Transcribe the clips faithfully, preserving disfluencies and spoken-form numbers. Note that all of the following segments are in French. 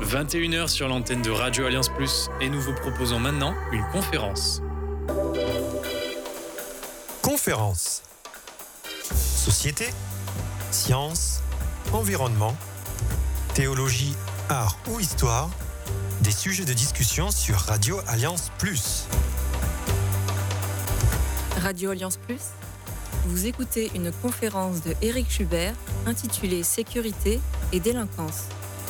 vingt et une heures sur l'antenne de Radio Alliance Plus et nous vous proposons maintenant une conférence. Conférence. Société, sciences, environnement, théologie, art ou histoire, des sujets de discussion sur Radio Alliance Plus. Radio Alliance Plus, vous écoutez une conférence de Éric Schubert intitulée Sécurité et délinquance.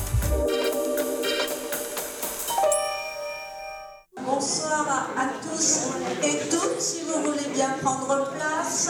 Bonsoir à, à tous et toutes, si vous voulez bien prendre place.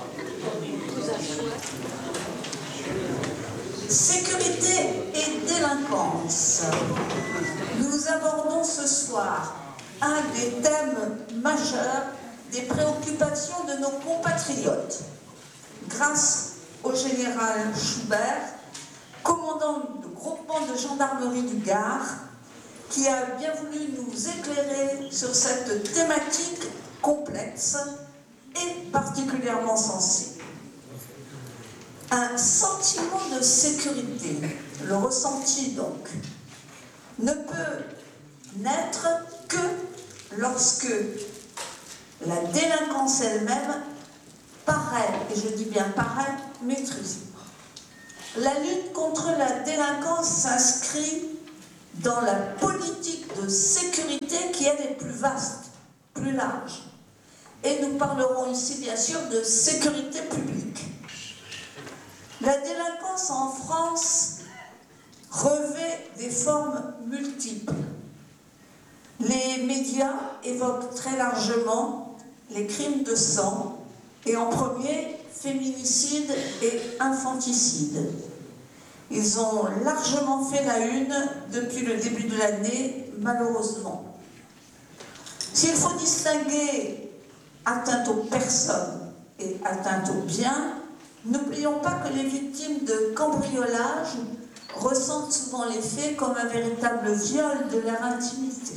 Sécurité et délinquance. Nous abordons ce soir un des thèmes majeurs des préoccupations de nos compatriotes. Grâce au général Schubert, commandant du groupement de gendarmerie du Gard, qui a bien voulu nous éclairer sur cette thématique complexe et particulièrement sensible. Un sentiment de sécurité, le ressenti donc, ne peut naître que lorsque la délinquance elle-même paraît, et je dis bien paraît, maîtrisée. La lutte contre la délinquance s'inscrit dans la politique de sécurité qui elle est plus vaste, plus large. Et nous parlerons ici bien sûr de sécurité publique. La délinquance en France revêt des formes multiples. Les médias évoquent très largement les crimes de sang, et en premier, féminicide et infanticide. Ils ont largement fait la une depuis le début de l'année, malheureusement. S'il faut distinguer atteinte aux personnes et atteinte aux biens, n'oublions pas que les victimes de cambriolage ressentent souvent les faits comme un véritable viol de leur intimité.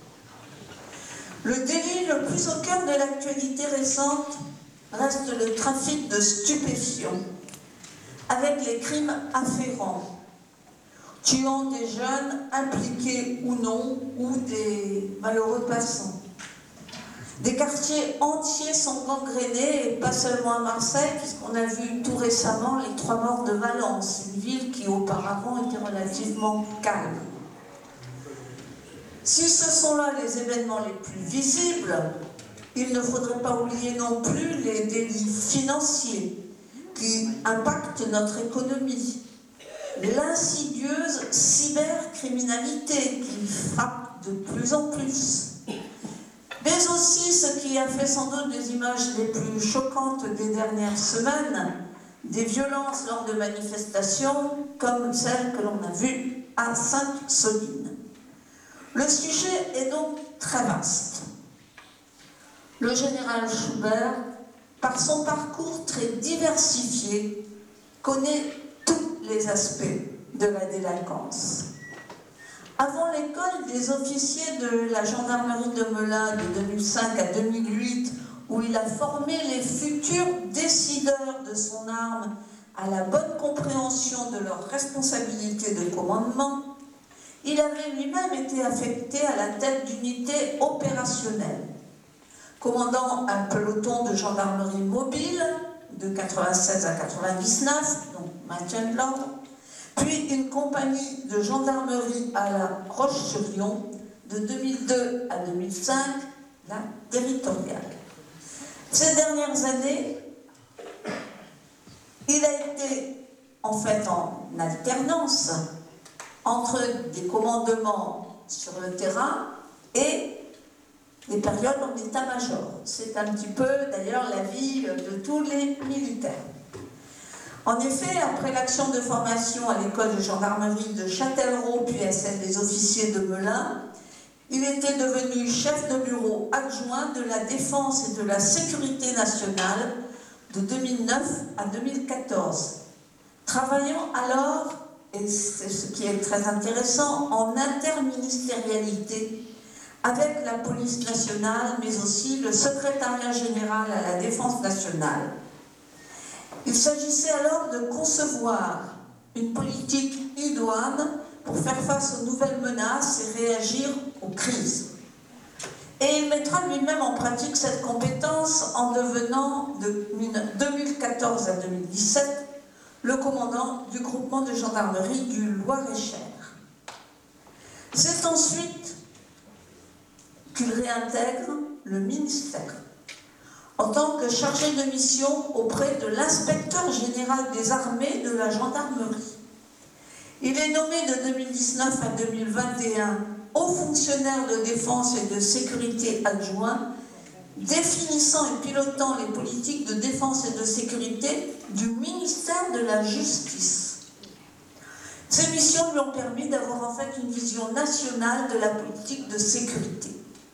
Le délit le plus au cœur de l'actualité récente reste le trafic de stupéfiants, avec les crimes afférents, tuant des jeunes impliqués ou non, ou des malheureux passants. Des quartiers entiers sont gangrénés, et pas seulement à Marseille, puisqu'on a vu tout récemment les trois morts de Valence, une ville qui auparavant était relativement calme. Si ce sont là les événements les plus visibles, il ne faudrait pas oublier non plus les délits financiers qui impactent notre économie, l'insidieuse cybercriminalité qui frappe de plus en plus, mais aussi ce qui a fait sans doute des images les plus choquantes des dernières semaines, des violences lors de manifestations comme celle que l'on a vue à Sainte-Soline. Le sujet est donc très vaste. Le général Schubert, par son parcours très diversifié, connaît tous les aspects de la délinquance. Avant l'école des officiers de la gendarmerie de Melun de deux mille cinq à deux mille huit, où il a formé les futurs décideurs de son arme à la bonne compréhension de leurs responsabilités de commandement, il avait lui-même été affecté à la tête d'unités opérationnelles, commandant un peloton de gendarmerie mobile de quatre-vingt-seize à quatre-vingt-dix-neuf, donc maintien de l'ordre, puis une compagnie de gendarmerie à la Roche-sur-Yon de deux mille deux à deux mille cinq, la territoriale. Ces dernières années, il a été en fait en alternance entre des commandements sur le terrain et des périodes en état-major. C'est un petit peu d'ailleurs la vie de tous les militaires. En effet, après l'action de formation à l'école de gendarmerie de Châtellerault puis à celle des officiers de Melun, il était devenu chef de bureau adjoint de la défense et de la sécurité nationale de deux mille neuf à deux mille quatorze, travaillant alors, et c'est ce qui est très intéressant, en interministérialité avec la police nationale, mais aussi le secrétariat général à la défense nationale. Il s'agissait alors de concevoir une politique idoine pour pour faire face aux nouvelles menaces et réagir aux crises. Et il mettra lui-même en pratique cette compétence en devenant, de deux mille quatorze à deux mille dix-sept, le commandant du groupement de gendarmerie du Loir-et-Cher. C'est ensuite qu'il réintègre le ministère en tant que chargé de mission auprès de l'inspecteur général des armées de la gendarmerie. Il est nommé de deux mille dix-neuf à deux mille vingt et un haut fonctionnaire de défense et de sécurité adjoint, définissant et pilotant les politiques de défense et de sécurité du ministère de la Justice. Ces missions lui ont permis d'avoir en fait une vision nationale de la politique de sécurité.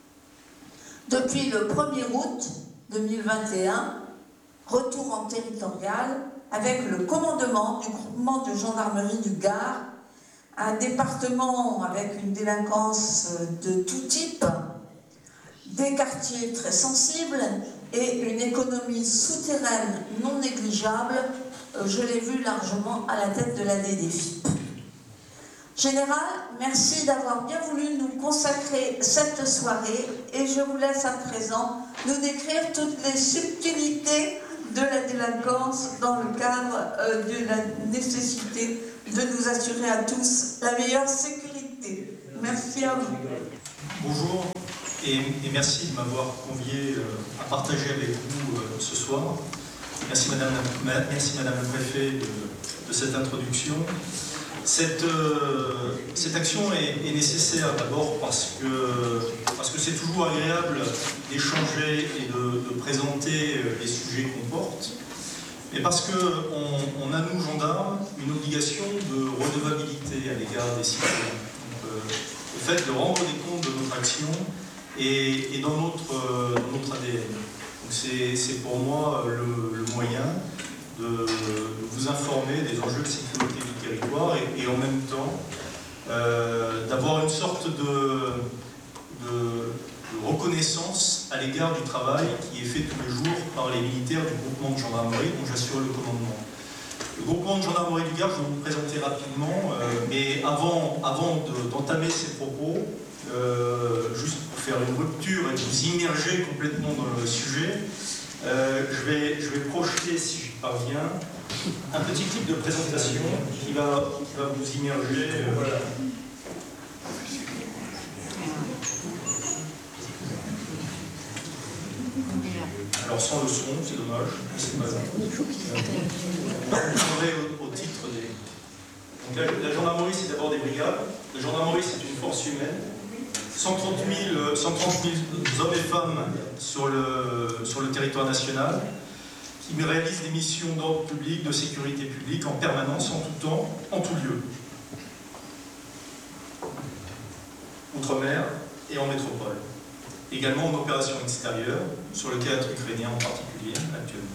Depuis le premier août deux mille vingt et un, retour en territorial avec le commandement du groupement de gendarmerie du Gard, un département avec une délinquance de tout type, des quartiers très sensibles et une économie souterraine non négligeable. Je l'ai vu largement à la tête de la D D F I P. Général, merci d'avoir bien voulu nous consacrer cette soirée et je vous laisse à présent nous décrire toutes les subtilités de la délinquance dans le cadre euh, de la nécessité de nous assurer à tous la meilleure sécurité. Merci à vous. Bonjour et, et merci de m'avoir convié euh, à partager avec vous euh, ce soir. Merci Madame, merci Madame le Préfet de, de cette introduction. Cette, euh, cette action est, est nécessaire d'abord parce que parce que c'est toujours agréable d'échanger et de, de présenter les sujets qu'on porte, mais parce qu'on on a, nous, gendarmes, une obligation de redevabilité à l'égard des citoyens. Donc, euh, le fait de rendre des comptes de notre action est, est dans, notre, euh, dans notre A D N. Donc c'est pour moi le, le moyen de, de vous informer des enjeux de sécurité du territoire et, et en même temps euh, d'avoir une sorte de, de, de reconnaissance à l'égard du travail qui est fait tous les jours par les militaires du groupement de gendarmerie dont j'assure le commandement. Le groupement de gendarmerie du Gard, je vais vous le présenter rapidement, euh, mais avant, avant d'entamer de, ces propos, euh, juste pour faire une rupture et vous immerger complètement dans le sujet, euh, je, vais, je vais projeter, si j'y parviens, un petit clip de présentation qui va, qui va vous immerger. Euh, voilà. Alors sans le son, c'est dommage, c'est pas grave. Vous verrez au, au titre des... Donc la, la gendarmerie, c'est d'abord des brigades. La gendarmerie, c'est une force humaine. cent trente mille hommes et femmes sur le, sur le territoire national qui réalisent des missions d'ordre public, de sécurité publique en permanence, en tout temps, en tout lieu. Outre-mer et en métropole. Également en opération extérieure, sur le théâtre ukrainien en particulier, actuellement.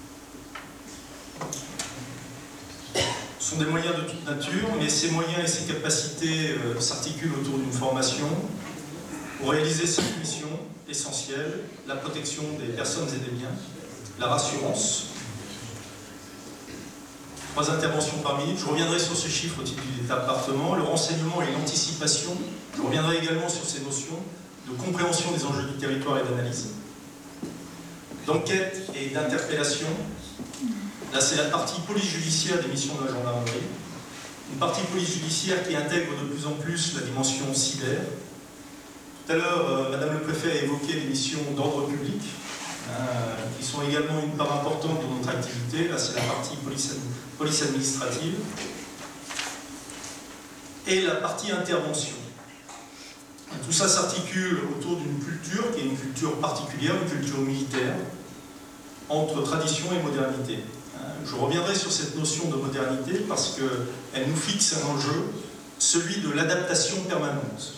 Ce sont des moyens de toute nature, mais ces moyens et ces capacités euh, s'articulent autour d'une formation pour réaliser cette mission essentielle, la protection des personnes et des biens, la rassurance. Trois interventions par minute. Je reviendrai sur ce chiffre au titre du département, le renseignement et l'anticipation. Je reviendrai également sur ces notions de compréhension des enjeux du territoire et d'analyse, d'enquête et d'interpellation. Là, c'est la partie police judiciaire des missions de la gendarmerie. Une partie police judiciaire qui intègre de plus en plus la dimension cyber. Tout à l'heure, euh, Madame le Préfet a évoqué les missions d'ordre public, hein, qui sont également une part importante de notre activité. Là, c'est la partie police, police administrative. Et la partie intervention. Tout ça s'articule autour d'une culture qui est une culture particulière, une culture militaire, entre tradition et modernité. Je reviendrai sur cette notion de modernité parce qu'elle nous fixe un enjeu, celui de l'adaptation permanente.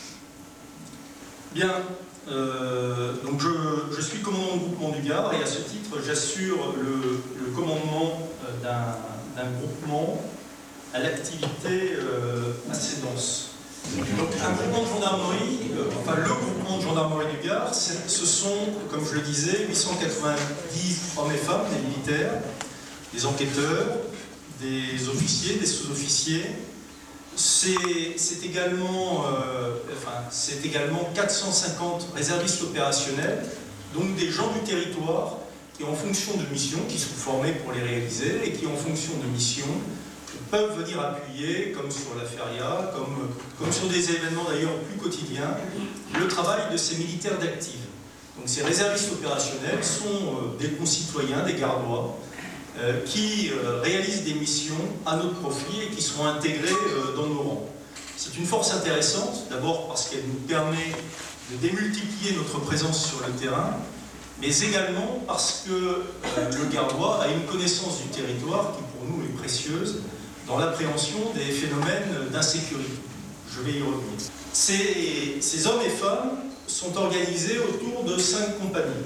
Bien, euh, donc je, je suis commandant du groupement du Gard et à ce titre j'assure le, le commandement d'un groupement à l'activité euh, assez dense. Donc un groupement de gendarmerie, euh, enfin le groupement de gendarmerie du Gard, ce sont, comme je le disais, huit cent quatre-vingt-dix hommes et femmes, des militaires, des enquêteurs, des officiers, des sous-officiers, C'est également, euh, enfin, c'est également quatre cent cinquante réservistes opérationnels, donc des gens du territoire qui, en fonction de missions, qui sont formés pour les réaliser et qui, en fonction de missions, peuvent venir appuyer, comme sur la feria, comme, comme sur des événements d'ailleurs plus quotidiens, le travail de ces militaires d'active. Donc ces réservistes opérationnels sont euh, des concitoyens, des gardois, euh, qui euh, réalisent des missions à notre profit et qui sont intégrés euh, dans nos rangs. C'est une force intéressante, d'abord parce qu'elle nous permet de démultiplier notre présence sur le terrain, mais également parce que euh, le gardois a une connaissance du territoire qui pour nous est précieuse dans l'appréhension des phénomènes d'insécurité. Je vais y revenir. Ces, ces hommes et femmes sont organisés autour de cinq compagnies.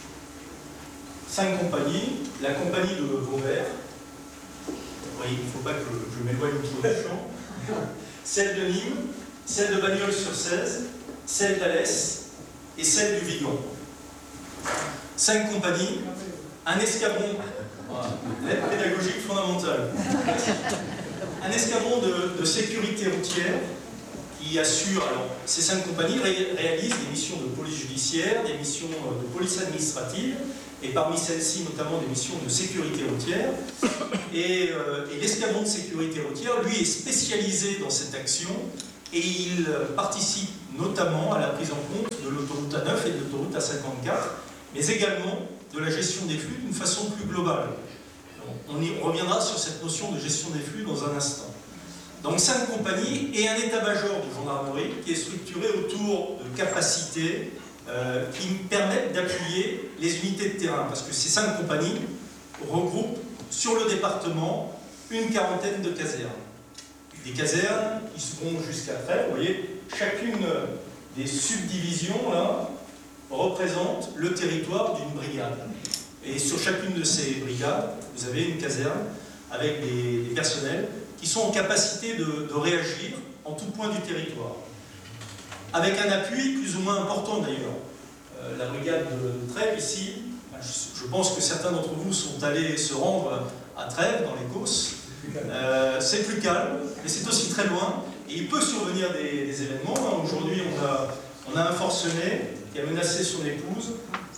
Cinq compagnies, la compagnie de Vauvert, oui, il ne faut pas que je m'éloigne trop du champ, celle de Nîmes, celle de Bagnols-sur-Cèze, celle d'Alès et celle du Vigan. Cinq compagnies, un escadron, voilà, l'aide pédagogique fondamentale, un escadron de, de sécurité routière qui assure, alors ces cinq compagnies ré, réalisent des missions de police judiciaire, des missions de police administrative, et parmi celles-ci notamment des missions de sécurité routière. Et, euh, et l'escadron de sécurité routière, lui, est spécialisé dans cette action et il participe notamment à la prise en compte de l'autoroute A neuf et de l'autoroute A cinquante-quatre, mais également de la gestion des flux d'une façon plus globale. On, y, on reviendra sur cette notion de gestion des flux dans un instant. Donc cinq compagnies et un état-major de gendarmerie qui est structuré autour de capacités euh, qui permettent d'appuyer les unités de terrain, parce que ces cinq compagnies regroupent sur le département une quarantaine de casernes. Des casernes qui se vont jusqu'à Trèves. Vous voyez, chacune des subdivisions là représente le territoire d'une brigade. Et sur chacune de ces brigades, vous avez une caserne avec des, des personnels qui sont en capacité de, de réagir en tout point du territoire. Avec un appui plus ou moins important d'ailleurs. Euh, la brigade de Trèves ici, je, je pense que certains d'entre vous sont allés se rendre à Trèves, dans les Causses. Euh, c'est plus calme, mais c'est aussi très loin. Et il peut survenir des, des événements. Aujourd'hui, on a, on a un forcené qui a menacé son épouse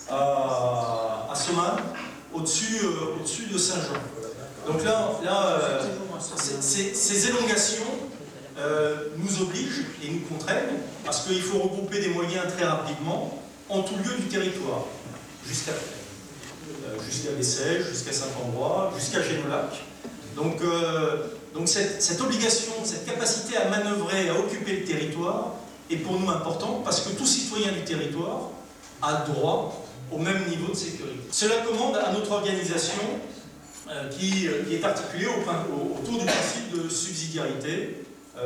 à, à Somain, au-dessus euh, au-dessus de Saint-Jean. Donc là, là euh, ces, ces élongations euh, nous obligent et nous contraignent parce qu'il faut regrouper des moyens très rapidement en tout lieu du territoire, jusqu'à euh, jusqu'à Bessèges, jusqu'à Saint-Ambrois, jusqu'à Génolac. Donc, euh, donc cette, cette obligation, cette capacité à manœuvrer, à occuper le territoire est pour nous important parce que tout citoyen du territoire a droit au même niveau de sécurité. Cela commande à notre organisation euh, qui, qui est articulée au, au, autour du principe de subsidiarité. Euh,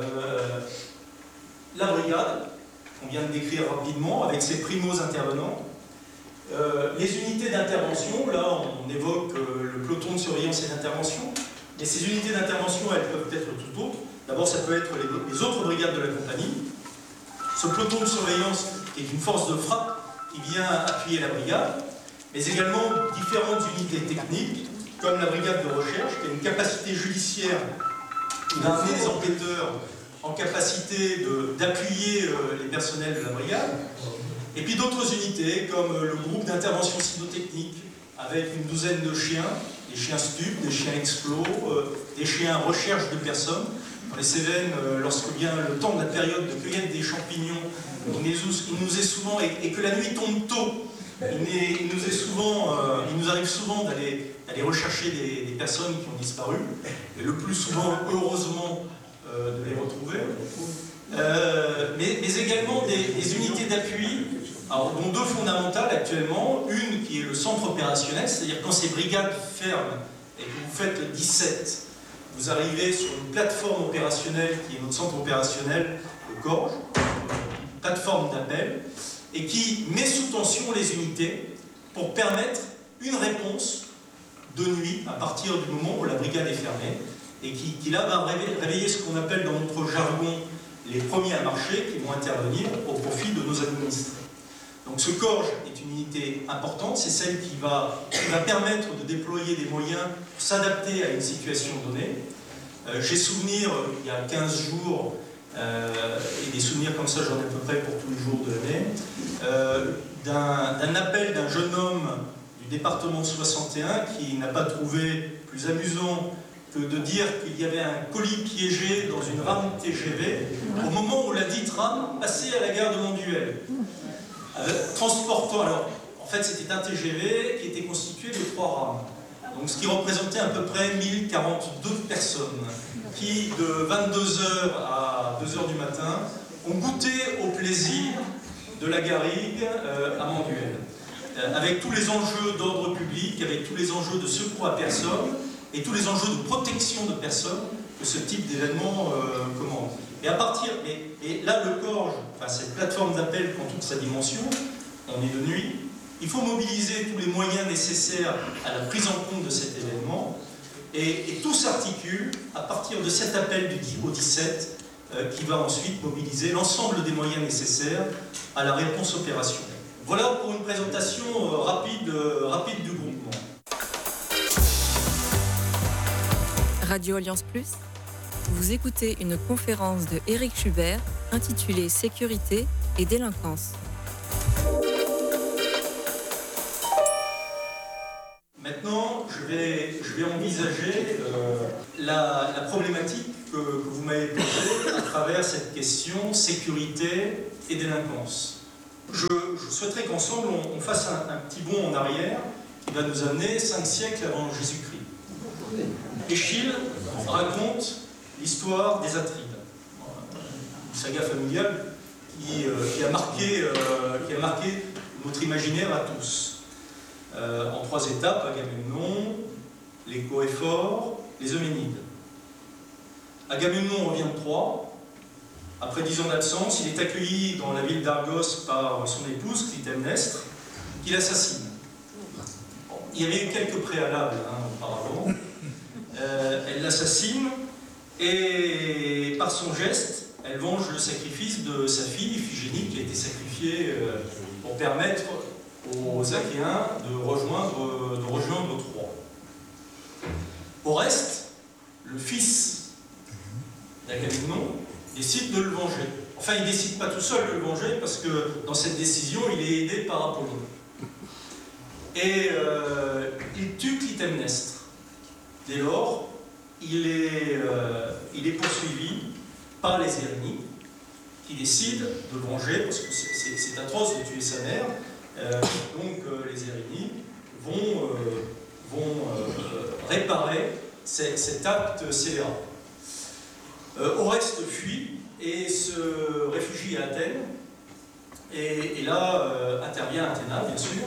la brigade, qu'on vient de décrire rapidement, avec ses primos intervenants, euh, les unités d'intervention, là on évoque euh, le peloton de surveillance et d'intervention, mais ces unités d'intervention, elles peuvent être tout autres. D'abord, ça peut être les, les autres brigades de la compagnie. Ce peloton de surveillance est une force de frappe qui vient appuyer la brigade, mais également différentes unités techniques, comme la brigade de recherche, qui a une capacité judiciaire qui va amener les enquêteurs en capacité d'appuyer euh, les personnels de la brigade, et puis d'autres unités, comme euh, le groupe d'intervention cynotechnique, avec une douzaine de chiens, des chiens stupes, des chiens explos, euh, des chiens recherche de personnes. Dans les Cévennes, euh, lorsque vient le temps de la période de cueillette des champignons, il nous est souvent, et, et que la nuit tombe tôt, il, est, il nous est souvent, euh, il nous arrive souvent d'aller rechercher des, des personnes qui ont disparu, et le plus souvent, heureusement, euh, de les retrouver. Euh, mais, mais également des, des unités d'appui, dont deux fondamentales actuellement, une qui est le centre opérationnel, c'est-à-dire quand ces brigades ferment et que vous faites le dix-sept, vous arrivez sur une plateforme opérationnelle qui est notre centre opérationnel de Gorge, une plateforme d'appel, et qui met sous tension les unités pour permettre une réponse de nuit à partir du moment où la brigade est fermée, et qui, qui là va réveiller ce qu'on appelle dans notre jargon les premiers à marcher qui vont intervenir au profit de nos administrés. Donc ce Corge est une unité importante, c'est celle qui va, qui va permettre de déployer des moyens pour s'adapter à une situation donnée. Euh, j'ai souvenir, il y a quinze jours, euh, et des souvenirs comme ça, j'en ai à peu près pour tous les jours de l'année, euh, d'un, d'un appel d'un jeune homme du département soixante et un qui n'a pas trouvé plus amusant que de dire qu'il y avait un colis piégé dans une rame T G V au moment où la dite rame passait à la gare de Manduel. Euh, transportant, alors, en fait, c'était un T G V qui était constitué de trois rames. Donc, ce qui représentait à peu près mille quarante-deux personnes qui, de vingt-deux heures à deux heures du matin, ont goûté au plaisir de la garrigue euh, à Manduel. Euh, avec tous les enjeux d'ordre public, avec tous les enjeux de secours à personne et tous les enjeux de protection de personnes que ce type d'événement euh, commande. Et à partir, et, et là le Corge, enfin cette plateforme d'appel prend toute sa dimension, on est de nuit, il faut mobiliser tous les moyens nécessaires à la prise en compte de cet événement, et, et tout s'articule à partir de cet appel du, au dix-sept, euh, qui va ensuite mobiliser l'ensemble des moyens nécessaires à la réponse opérationnelle. Voilà pour une présentation euh, rapide, euh, rapide du groupement. Radio Alliance Plus, vous écoutez une conférence de Éric Schubert intitulée Sécurité et délinquance. Maintenant, je vais, je vais envisager euh, la, la problématique que, que vous m'avez posée à travers cette question sécurité et délinquance. Je, je souhaiterais qu'ensemble on, on fasse un, un petit bond en arrière qui va nous amener cinq siècles avant Jésus-Christ. Échille raconte l'histoire des Atrides, une saga familiale qui, euh, qui, a marqué, euh, qui a marqué notre imaginaire à tous. Euh, en trois étapes, Agamemnon, les Coéphores, les Euménides. Agamemnon revient de Troie. Après dix ans d'absence, il est accueilli dans la ville d'Argos par son épouse, Clytemnestre, qui l'assassine. Bon, il y avait eu quelques préalables hein, auparavant. Euh, elle l'assassine et par son geste, elle venge le sacrifice de sa fille, Iphigénie, qui a été sacrifiée euh, pour permettre aux Achéens de rejoindre, de rejoindre Troie. Oreste, le fils d'Agamemnon, décide de le venger. Enfin, il ne décide pas tout seul de le venger, parce que dans cette décision, il est aidé par Apollon. Et euh, il tue Clytemnestre. Dès lors, il est, euh, il est poursuivi par les Érénies, qui décident de le venger, parce que c'est atroce de tuer sa mère. Euh, donc euh, les Érénies vont, euh, vont euh, réparer ces, cet acte scélérat. Euh, Oreste fuit et se réfugie à Athènes, et, et là euh, intervient Athéna, bien sûr,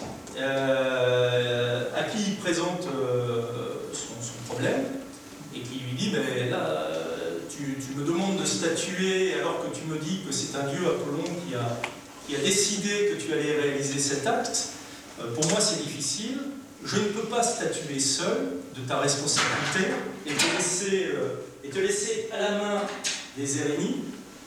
euh, à qui il présente euh, son, son problème, et qui lui dit ben, là, tu, tu me demandes de statuer alors que tu me dis que c'est un dieu Apollon qui a qui a décidé que tu allais réaliser cet acte. Euh, pour moi, c'est difficile. Je ne peux pas statuer seul de ta responsabilité et te laisser, euh, et te laisser à la main des Érénies.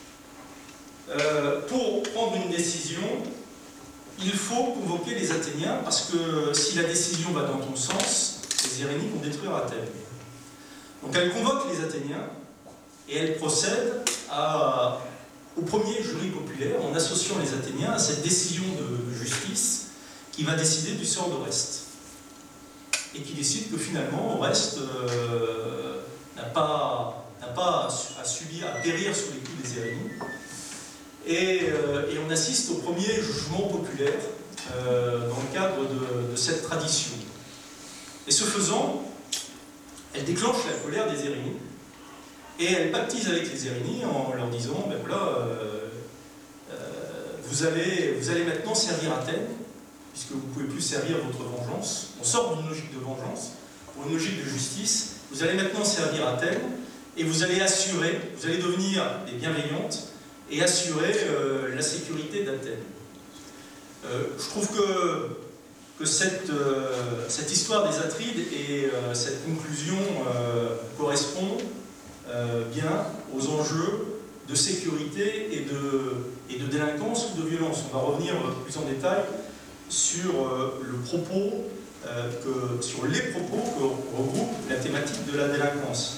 Euh, pour prendre une décision, il faut convoquer les Athéniens, parce que si la décision va dans ton sens, les Érénies vont détruire Athènes. Donc elle convoque les Athéniens et elle procède à... au premier jury populaire en associant les Athéniens à cette décision de justice qui va décider du sort d'Oreste. Et qui décide que finalement Oreste euh, n'a pas, n'a pas à subir, à périr sous les coups des Érénies. Et, euh, et on assiste au premier jugement populaire euh, dans le cadre de, de cette tradition. Et ce faisant, elle déclenche la colère des Érénies. Et elle pactise avec les Érénies en leur disant, ben voilà, euh, euh, vous, allez, vous allez maintenant servir Athènes, puisque vous ne pouvez plus servir votre vengeance. On sort d'une logique de vengeance pour une logique de justice. Vous allez maintenant servir Athènes, et vous allez assurer, vous allez devenir des bienveillantes, et assurer euh, la sécurité d'Athènes. Euh, je trouve que, que cette, euh, cette histoire des Atrides et euh, cette conclusion euh, correspond Euh, bien aux enjeux de sécurité et de, et de délinquance ou de violence. On va revenir plus en détail sur euh, le propos, euh, que, sur les propos que regroupe la thématique de la délinquance.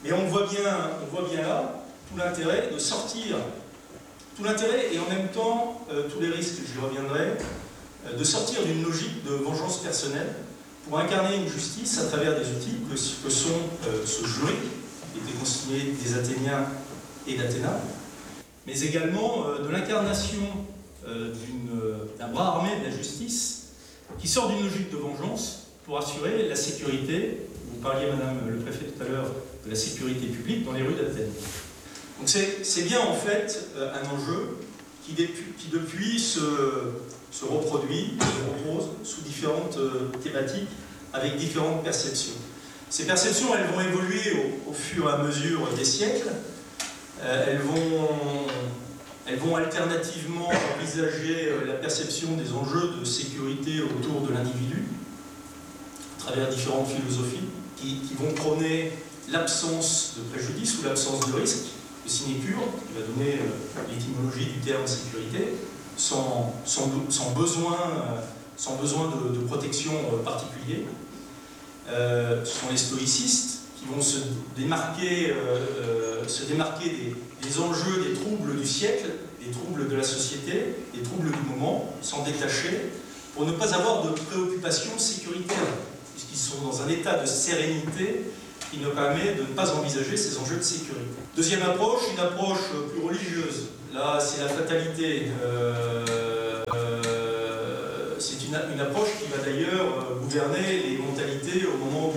Mais on voit bien, on voit bien là tout l'intérêt de sortir, tout l'intérêt et en même temps euh, tous les risques, j'y reviendrai, euh, de sortir d'une logique de vengeance personnelle pour incarner une justice à travers des outils que, que sont euh, ce jury, qui était constitué des Athéniens et d'Athéna, mais également euh, de l'incarnation euh, d'un bras armé de la justice qui sort d'une logique de vengeance pour assurer la sécurité. Vous parliez, Madame le Préfet, tout à l'heure, de la sécurité publique dans les rues d'Athènes. Donc c'est bien en fait euh, un enjeu qui, qui depuis se, se reproduit, se repose sous différentes euh, thématiques, avec différentes perceptions. Ces perceptions, elles vont évoluer au, au fur et à mesure des siècles. Euh, elles, vont, elles vont alternativement envisager euh, la perception des enjeux de sécurité autour de l'individu, à travers différentes philosophies, qui, qui vont prôner l'absence de préjudice ou l'absence de risque, le sinécure, qui va donner euh, l'étymologie du terme sécurité, sans, sans, sans besoin, euh, sans besoin de, de protection euh, particulier. Euh, ce sont les stoïcistes qui vont se démarquer, euh, euh, se démarquer des, des enjeux, des troubles du siècle, des troubles de la société, des troubles du moment, s'en détacher, pour ne pas avoir de préoccupations sécuritaires, puisqu'ils sont dans un état de sérénité qui nous permet de ne pas envisager ces enjeux de sécurité. Deuxième approche, une approche plus religieuse. Là, c'est la fatalité. Euh, euh, c'est une, une approche qui va d'ailleurs gouverner les mentalités au moment